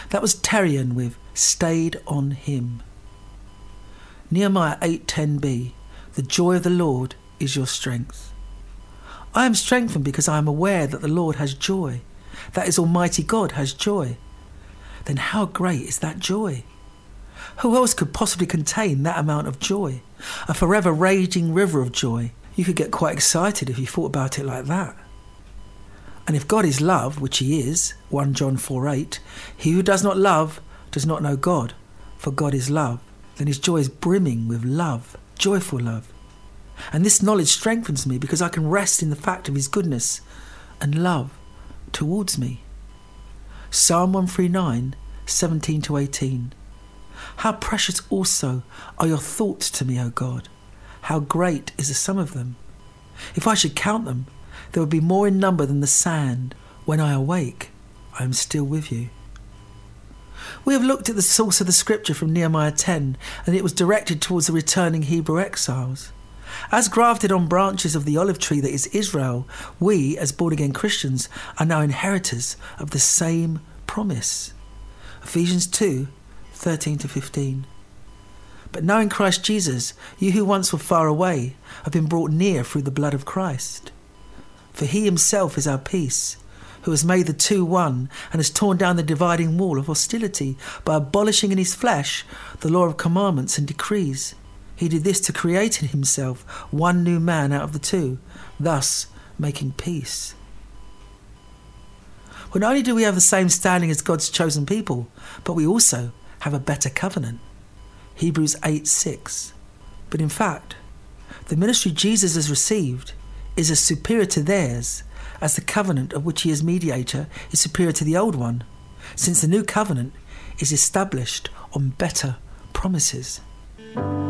That was Terrian with Stayed on Him. Nehemiah 8:10b. The joy of the Lord is your strength. I am strengthened because I am aware that the Lord has joy. That is, Almighty God has joy. Then how great is that joy? Who else could possibly contain that amount of joy? A forever raging river of joy. You could get quite excited if you thought about it like that. And if God is love, which he is, 1 John 4:8, he who does not love does not know God, for God is love. Then his joy is brimming with love, joyful love. And this knowledge strengthens me because I can rest in the fact of his goodness and love towards me. Psalm 139, 17-18. How precious also are your thoughts to me, O God. How great is the sum of them. If I should count them, there would be more in number than the sand. When I awake, I am still with you. We have looked at the source of the scripture from Nehemiah 10, and it was directed towards the returning Hebrew exiles. As grafted on branches of the olive tree that is Israel, we, as born-again Christians, are now inheritors of the same promise. Ephesians 2, 13-15. But now in Christ Jesus, you who once were far away have been brought near through the blood of Christ. For he himself is our peace, who has made the two one and has torn down the dividing wall of hostility by abolishing in his flesh the law of commandments and decrees. He did this to create in himself one new man out of the two, thus making peace. Well, not only do we have the same standing as God's chosen people, but we also have a better covenant. Hebrews 8:6. But in fact, the ministry Jesus has received is as superior to theirs as the covenant of which he is mediator is superior to the old one, since the new covenant is established on better promises.